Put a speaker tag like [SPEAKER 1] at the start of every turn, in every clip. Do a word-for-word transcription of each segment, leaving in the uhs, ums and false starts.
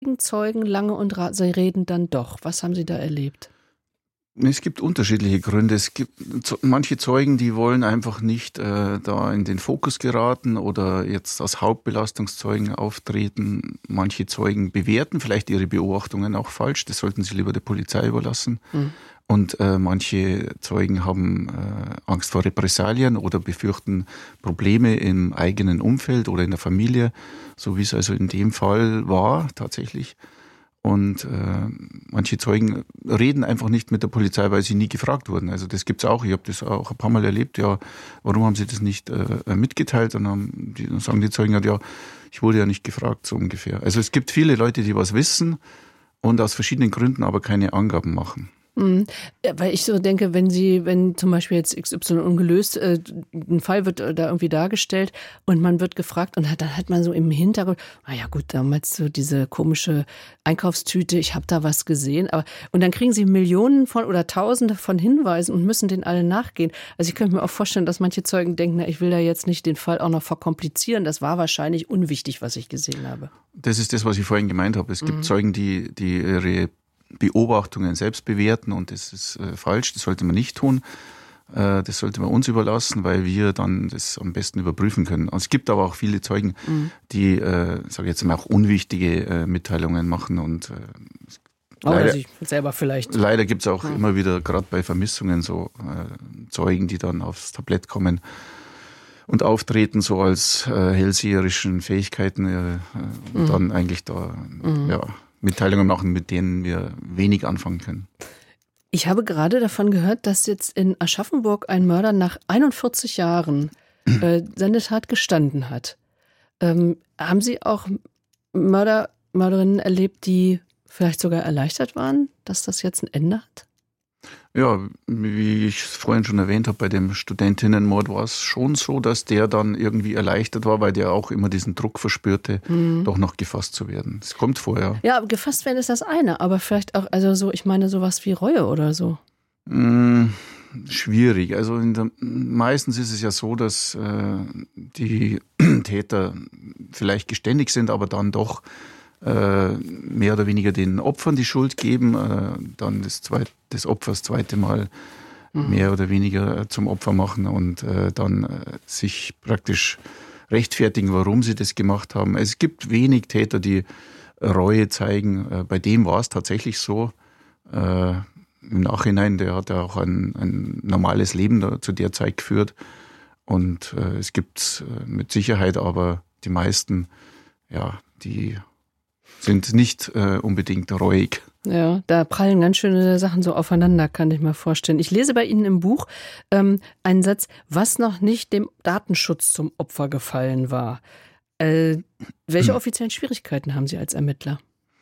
[SPEAKER 1] schweigen Zeugen lange und ra- sie reden dann doch? Was haben Sie da erlebt?
[SPEAKER 2] Es gibt unterschiedliche Gründe. Es gibt manche Zeugen, die wollen einfach nicht äh, da in den Fokus geraten oder jetzt als Hauptbelastungszeugen auftreten. Manche Zeugen bewerten vielleicht ihre Beobachtungen auch falsch. Das sollten sie lieber der Polizei überlassen. Mhm. Und äh, manche Zeugen haben äh, Angst vor Repressalien oder befürchten Probleme im eigenen Umfeld oder in der Familie, so wie es also in dem Fall war tatsächlich. Und äh, manche Zeugen reden einfach nicht mit der Polizei, weil sie nie gefragt wurden. Also das gibt's auch. Ich habe das auch ein paar Mal erlebt. Ja, warum haben Sie das nicht äh, mitgeteilt? Dann, haben die, dann sagen die Zeugen halt, ja, ich wurde ja nicht gefragt, so ungefähr. Also es gibt viele Leute, die was wissen und aus verschiedenen Gründen aber keine Angaben machen.
[SPEAKER 1] Mhm. Ja, weil ich so denke, wenn Sie, wenn zum Beispiel jetzt X Y ungelöst, äh, ein Fall wird da irgendwie dargestellt und man wird gefragt und hat, dann hat man so im Hintergrund, naja gut, damals so diese komische Einkaufstüte, ich habe da was gesehen, aber und dann kriegen Sie Millionen von oder Tausende von Hinweisen und müssen den alle nachgehen. Also ich könnte mir auch vorstellen, dass manche Zeugen denken, na, ich will da jetzt nicht den Fall auch noch verkomplizieren, das war wahrscheinlich unwichtig, was ich gesehen habe.
[SPEAKER 2] Das ist das, was ich vorhin gemeint habe. Es gibt
[SPEAKER 1] Mhm.
[SPEAKER 2] Zeugen, die, die ihre Beobachtungen selbst bewerten und das ist äh, falsch, das sollte man nicht tun. Äh, das sollte man uns überlassen, weil wir dann das am besten überprüfen können. Und es gibt aber auch viele Zeugen, mhm. die, äh, sage ich jetzt mal, auch unwichtige äh, Mitteilungen machen und äh,
[SPEAKER 1] leider, sich selber vielleicht.
[SPEAKER 2] Leider gibt es auch
[SPEAKER 1] ja. immer
[SPEAKER 2] immer wieder, gerade bei Vermissungen, so äh, Zeugen, die dann aufs Tablett kommen und auftreten, so als äh, hellseherischen Fähigkeiten äh, und mhm. dann eigentlich da, mhm. ja, Mitteilungen machen, mit denen wir wenig anfangen können.
[SPEAKER 1] Ich habe gerade davon gehört, dass jetzt in Aschaffenburg ein Mörder nach einundvierzig Jahren äh, seine Tat gestanden hat. Ähm, haben Sie auch Mörder, Mörderinnen erlebt, die vielleicht sogar erleichtert waren, dass das jetzt ein Ende hat?
[SPEAKER 2] Ja, wie ich es vorhin schon erwähnt habe, bei dem Studentinnenmord war es schon so, dass der dann irgendwie erleichtert war, weil der auch immer diesen Druck verspürte, mhm. doch noch gefasst zu werden. Das kommt vorher.
[SPEAKER 1] Ja, gefasst werden ist das eine, aber vielleicht auch, also so, ich meine sowas wie Reue oder so.
[SPEAKER 2] Mmh, schwierig. Also in der, meistens ist es ja so, dass äh, die Täter vielleicht geständig sind, aber dann doch äh, mehr oder weniger den Opfern die Schuld geben, äh, dann das, zweit, das Opfer das zweite Mal mhm. mehr oder weniger zum Opfer machen und äh, dann äh, sich praktisch rechtfertigen, warum sie das gemacht haben. Es gibt wenig Täter, die Reue zeigen. Äh, bei dem war es tatsächlich so. Äh, Im Nachhinein, der hat ja auch ein, ein normales Leben da, zu der Zeit geführt. Und äh, es gibt äh, mit Sicherheit aber die meisten, ja, die sind nicht äh, unbedingt reuig.
[SPEAKER 1] Ja, da prallen ganz schöne Sachen so aufeinander, kann ich mir vorstellen. Ich lese bei Ihnen im Buch ähm, einen Satz, was noch nicht dem Datenschutz zum Opfer gefallen war. Äh, welche hm. offiziellen Schwierigkeiten haben Sie als Ermittler?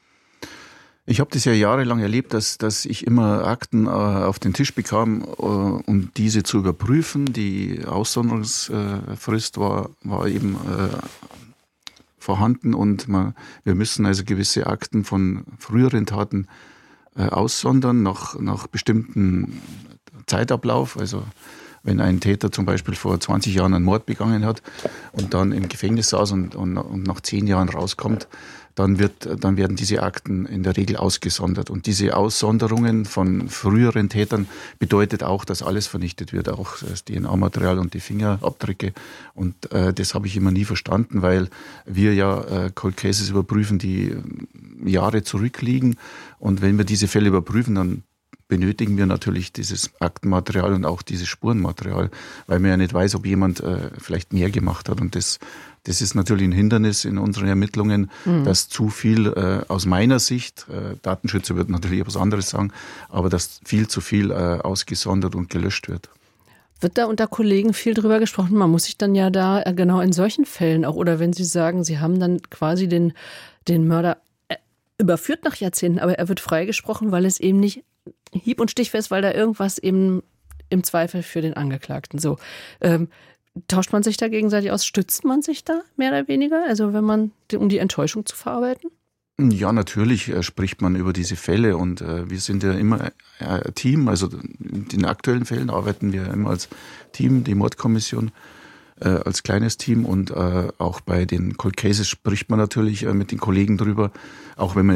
[SPEAKER 2] Ich habe das ja jahrelang erlebt, dass, dass ich immer Akten äh, auf den Tisch bekam, äh, um diese zu überprüfen. Die Aussonderungsfrist war, war eben äh, vorhanden und man, wir müssen also gewisse Akten von früheren Taten äh, aussondern nach, nach bestimmten Zeitablauf. Also wenn ein Täter zum Beispiel vor zwanzig Jahren einen Mord begangen hat und dann im Gefängnis saß und, und, und nach zehn Jahren rauskommt, dann wird, dann werden diese Akten in der Regel ausgesondert. Und diese Aussonderungen von früheren Tätern bedeutet auch, dass alles vernichtet wird, auch das D N A-Material und die Fingerabdrücke. Und äh, das habe ich immer nie verstanden, weil wir ja äh, Cold Cases überprüfen, die Jahre zurückliegen. Und wenn wir diese Fälle überprüfen, dann benötigen wir natürlich dieses Aktenmaterial und auch dieses Spurenmaterial, weil man ja nicht weiß, ob jemand äh, vielleicht mehr gemacht hat. Und das, das ist natürlich ein Hindernis in unseren Ermittlungen, mhm. dass zu viel äh, aus meiner Sicht, äh, Datenschützer würden natürlich etwas anderes sagen, aber dass viel zu viel äh, ausgesondert und gelöscht wird.
[SPEAKER 1] Wird da unter Kollegen viel drüber gesprochen? Man muss sich dann ja da äh, genau in solchen Fällen auch, oder wenn Sie sagen, Sie haben dann quasi den, den Mörder äh, überführt nach Jahrzehnten, aber er wird freigesprochen, weil es eben nicht hieb- und stichfest, weil da irgendwas eben im Zweifel für den Angeklagten so. Ähm, tauscht man sich da gegenseitig aus? Stützt man sich da mehr oder weniger? Also wenn man, um die Enttäuschung zu verarbeiten?
[SPEAKER 2] Ja, natürlich äh, spricht man über diese Fälle und äh, wir sind ja immer ein Team. Also in den aktuellen Fällen arbeiten wir immer als Team, die Mordkommission äh, als kleines Team und äh, auch bei den Cold Cases spricht man natürlich äh, mit den Kollegen drüber, auch wenn man